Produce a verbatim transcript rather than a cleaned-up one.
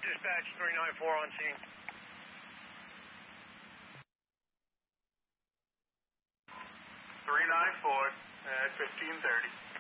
dispatch, three nine four on scene. three nine four at fifteen thirty.